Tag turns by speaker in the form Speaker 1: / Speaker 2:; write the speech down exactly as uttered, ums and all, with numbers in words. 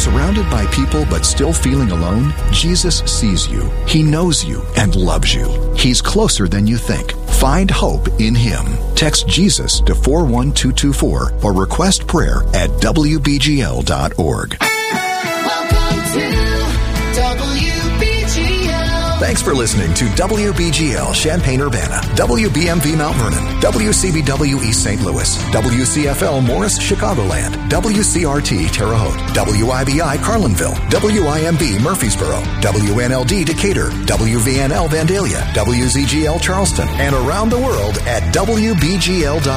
Speaker 1: surrounded by people but still feeling alone? Jesus sees you. He knows you and loves you. He's closer than you think. Find hope in Him. Text Jesus to four one two two four or request prayer at W B G L dot org.
Speaker 2: Welcome to W B G L.
Speaker 1: Thanks for listening to W B G L Champaign-Urbana, W B M V Mount Vernon, W C B W East Saint Louis, W C F L Morris Chicagoland, W C R T Terre Haute, W I B I Carlinville, W I M B Murfreesboro, W N L D Decatur, W V N L Vandalia, W Z G L Charleston, and around the world at W B G L dot org.